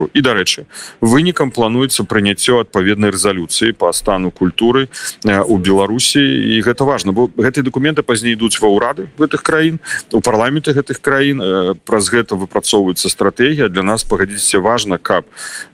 І, дарэчы, вынікам плануецца прыняццё адпаведнай рэзалюцыі па стану культуры у Беларусі, і гэта важна, бо гэтыя дакументы пазней ідуць ва ўрады гэтых краін, у парламенты гэтых краін, праз гэта выпрацоўваецца стратэгія. Для нас, пагадзіцеся, важна, каб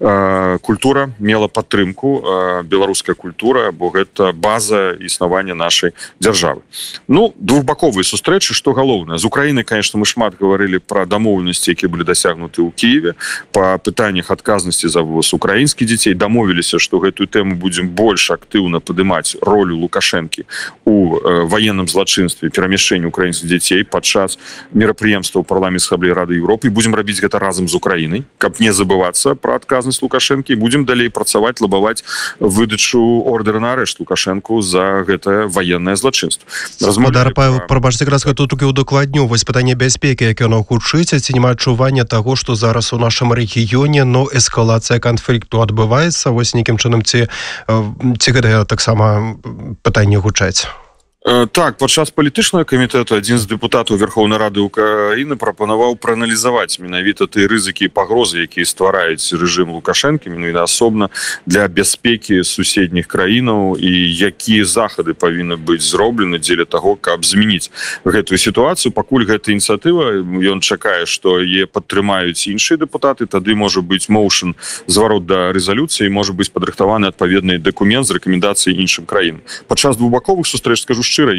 культура мела падтрымку, беларуская культура, бо гэта база існавання нашай дзяржавы. Ну, двухбаковыя сустрэчы, што галоўнае. З Украінай, конечно, мы шмат гаварылі пра дамоўленасці, якія былі дасягнуты ў Кіеве, па пытаннях адказнасці за вывоз украінскіх дзяцей. Дамовіліся, што гэтую тэму будзем больш актыўна падымаць ролю Лукашэнкі у ваенным злачынстве, перамяшчэнні украінскіх дзяцей падчас мерапрыемстваў парламенцкай асамблеі Рады Еўропы. І будзем рабіць гэта разам з Украінай, каб не забывацца пра адказнасць Лукашэнкі. І будзем далей працаваць, лабаваць выдачу ордэра на арышт Лукашэнку за гэтае ваеннае злачынство. Гаспадар Павел, прабачце, якраз тут толькі удакладню, вось пытанне бяспекі, яке оно хутчыцца, ці няма адчування таго, што зараз у нашым рэгіёне эскалацыя канфлікту адбываецца, вось нейкім чынам, ці гэта таксама пытанне гучаць? Так, падчас палітычнага камітэту адзін з дэпутатаў Верхоўнай Рады Украіны прапанаваў прааналізаваць менавіта тыя рызыкі і пагрозы, якія ствараюць рэжым Лукашэнкі, менавіта асобна для бяспекі суседніх краінаў, і якія захады павінны быць зроблены дзеля таго, каб змяніць гэтую сітуацыю. Пакуль гэта ініцыятыва, ён чакае, што яе падтрымаюць іншыя дэпутаты, тады можа быць моўшн зварот да рэзалюцыі, можа быць падрыхтаваны адпаведны дакумент з рэкамендацыяй іншым краінам. Падчас двухбаковых сустрэч, скажу шчыра,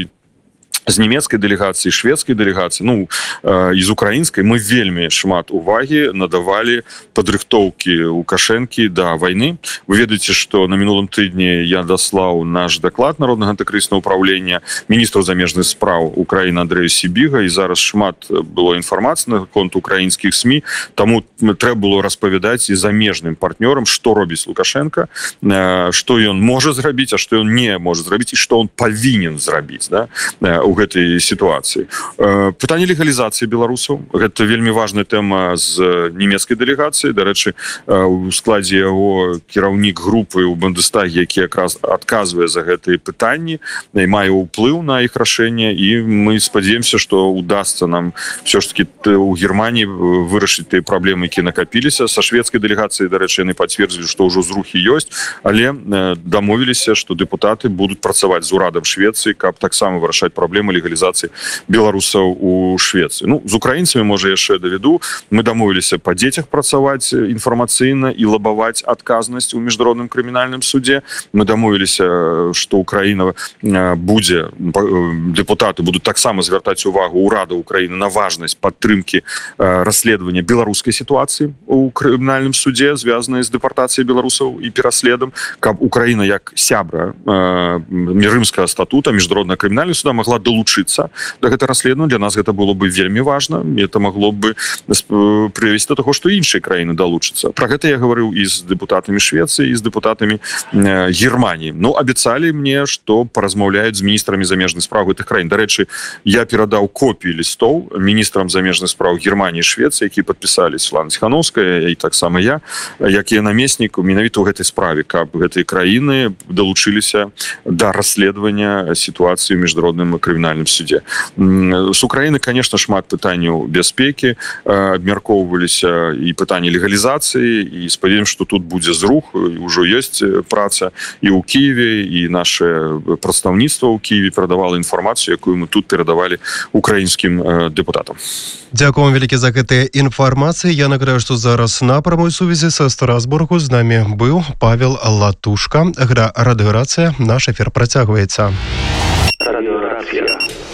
з нямецкай дэлегацыі, шведскай дэлегацыі, ну, і з украінскай, мы вельмі шмат увагі надавалі падрыхтоўкі Лукашэнкі да вайны. Вы ведаеце, што на мінулым тыдні я даслаў наш даклад Народнага антыкрызіснага ўпраўлення міністру замежных спраў Украіны Андрэю Сібіга, і зараз шмат было інфармацыі на конт украінскіх СМІ, таму трэба было распавядаць і замежным партнёрам, што робіць Лукашенко, што ён можа зрабіць, а што ён не можа зрабіць, і што он павінен зрабіць, да, у гэтай сітуацыі. Пытанне легалізацыі беларусаў. Гэта вельмі важная тэма з нямецкай дэлегацыі. Дарэчы, у складзе яго кіраўнік групы ў Бундестаге, які якраз адказвае за гэтыя пытанні, мае ўплыў на іх рашэнне, і мы спадзяемся, што удасца нам все ж таки у Германії вырашыць тыя праблемы, якія накапіліся. Са шведскай дэлегацыі, дарэчы, яны пацвердзілі, што ўжо зрухі ёсць, але дамовіліся, што дэпутаты будуць працаваць з урадам Швецыі, каб таксама вырашаць праблемы легалізацыі беларусаў у Швецыі. Ну, з украінцамі, можа, яшчэ даведу. Мы дамовіліся па дзецях працаваць інфармацыйна і лабаваць адказнасць у міжнародным крымінальным суде. Мы дамовіліся, што Украіна будзе, дэпутаты будуць таксама звяртаць увагу ўрада Украіны на важнасць падтрымкі расследавання беларускай сітуацыі у крымінальным суде, звязанай з дэпартацыяй беларусаў і пераследам, каб Украіна як сябра Рымскага статута, міжнароднага крымінальнага суда могла долучыцца да гэта расследавання. Для нас гэта было бы вельмі важна, і это могло бы прывесці да таго, што іншыя краіны далучацца. Пра гэта я гаварыў і з дэпутатамі Швецыі, і з дэпутатамі Германіі. Ну, абяцалі мне, што паразмаўляюць з міністрамі замежных спраў гэтых краін. Дарэчы, я перадаў копіі лістоў міністрам замежных спраў Германіі і Швецыі, якія падпісалі Святлана Ціхановская і таксама я, як я намеснік менавіта ў гэтай справе, каб гэтыя краіны далучыліся да расследавання сітуацыі ў міжнародным крымінальным суде. З Украіны, конечно, шмат пытанняў бяспекі, абмяркоўваліся і пытанні легалізацыі, і спадзяёмся, што тут будзе зрух, і ўжо ёсць праца і ў Кіеве, і наше прадстаўніцтва ў Кіеве перадавала інфармацыю, якую мы тут перадавалі украінскім дэпутатам. Дзякуй вам вялікі за гэтыя інфармацыі. Я нагадаю, што зараз на прамой сувязі са Страсбургу з намі быў Павел Латушка. Радыёрацыя. Наш эфір працягваецца. Радиорация.